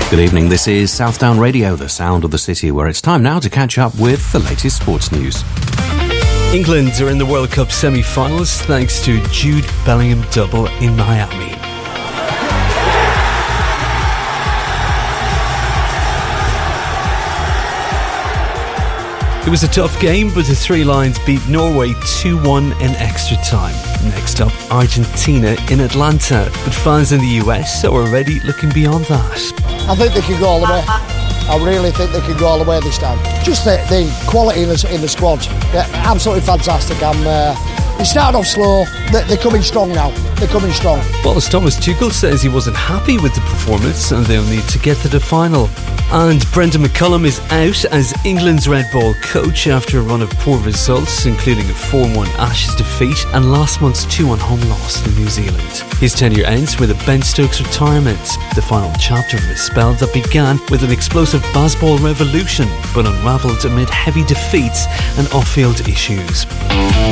Good evening, this is Southdown Radio, the sound of the city, where it's time now to catch up with the latest sports news. England are in the World Cup semi-finals thanks to Jude Bellingham double in Miami. It was a tough game, but the Three Lions beat Norway 2-1 in extra time. Next up, Argentina in Atlanta, but fans in the US are already looking beyond that. I think they can go all the way. I really think they can go all the way this time. Just the quality in the squad, absolutely fantastic. They started off slow, they're coming strong now. They're coming strong. Well, as Thomas Tuchel says, he wasn't happy with the performance and they'll need to get to the final. And Brendan McCullum is out as England's red ball coach after a run of poor results, including a 4-1 Ashes defeat and last month's 2-1 home loss to New Zealand. His tenure ends with a Ben Stokes retirement, the final chapter of a spell that began with an explosive baseball revolution, but unravelled amid heavy defeats and off-field issues.